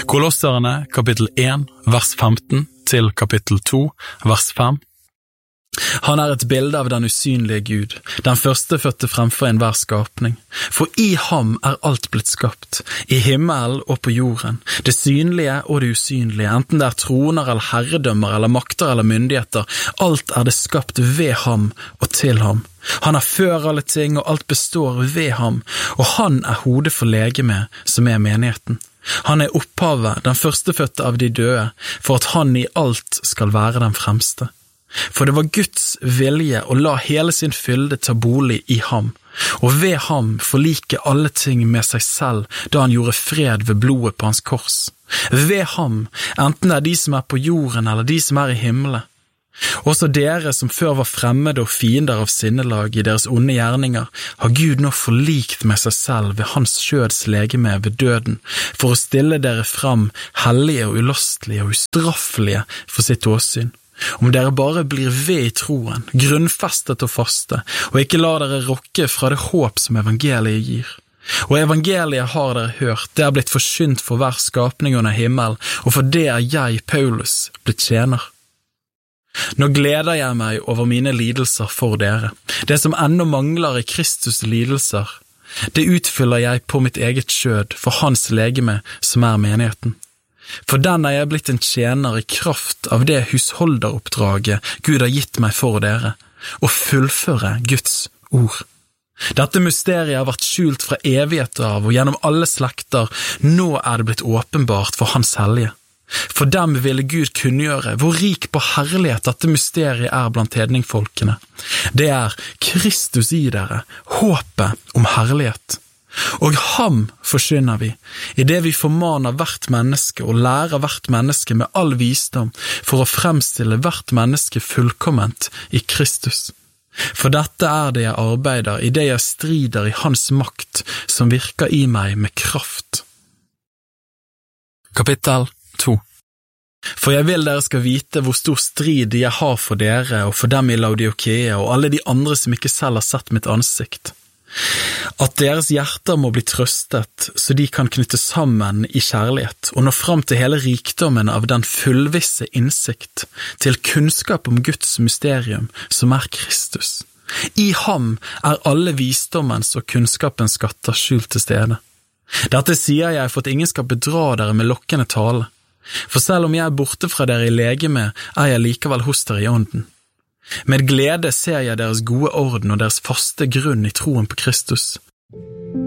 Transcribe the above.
Kolosserne kapittel 1, vers 15 til kapittel 2, vers 5. Han et bilde av den usynlige Gud, den førstefødte fremfor enhver skapning. For i ham alt blitt skapt, i himmelen og på jorden, det synlige og det usynlige, enten det troner eller herredømmer eller makter eller myndigheter, alt det skapt ved ham og til ham. Han før alle ting, og alt består ved ham, og han hodet for legeme, som menigheten. Han opphavet, den førstefødte av de døde, for at han i alt skal være den fremste. For det var Guds vilje å la hele sin fylde ta bolig i ham, og ved ham forlike alle ting med seg selv, da han gjorde fred ved blodet på hans kors. Ved ham, enten det de som på jorden eller de som i himmelen. Også dere som før var fremmede og fiender av sinnelag i deres onde gjerninger, har Gud nå forlikt med seg selv ved hans kjøds legeme ved døden, for å stille dere fram hellige og ulostelige og ustraffelige for sitt åsyn. Om dere bare blir ved i troen, grunnfestet og faste, og ikke la dere rokke fra det håp som evangeliet gir. Og evangeliet har dere hørt, det blitt forsynt for hver skapning under himmel, og for det jeg, Paulus, blitt tjener. Nå gleder jeg meg over mine lidelser for dere. Det som ennå mangler i Kristus lidelser, det utfyller jeg på mitt eget skjød for hans legeme som menigheten. For den jeg blitt en tjener i kraft av det husholderoppdraget Gud har gitt meg for dere, å fullføre Guds ord. Dette mysteriet har vært skjult fra evighet av og gjennom alle slekter, nå det blitt åpenbart for hans hellige. For dem ville Gud kunngjøre hvor rik på herlighet dette mysteriet blant hedningfolkene. Det Kristus i dere, håpet om herlighet. Og ham forkynner vi, i det vi formaner hvert menneske og lærer hvert menneske med all visdom for å fremstille hvert menneske fullkomment i Kristus. For dette det jeg arbeider, i det jeg strider i hans makt som virker i meg med kraft. Kapittel 2. For jeg vil dere skal vite hvor stor strid jeg har for dere og for dem i Laodikea og alle de andre som ikke selv har sett mitt ansikt. At deres hjerter må bli trøstet, så de kan knytte sammen i kjærlighet, og nå fram til hele rikdommen av den fullvisse innsikt, til kunnskap om Guds mysterium, som Kristus. I ham alle visdommens og kunnskapens skatter skjult til stede. Dette sier jeg for at ingen skal bedra dere med lokkende tale. For selv om jeg borte fra dere i legeme, jeg likevel hos dere i ånden. Med glede ser jeg deres gode orden og deres faste grunn i troen på Kristus.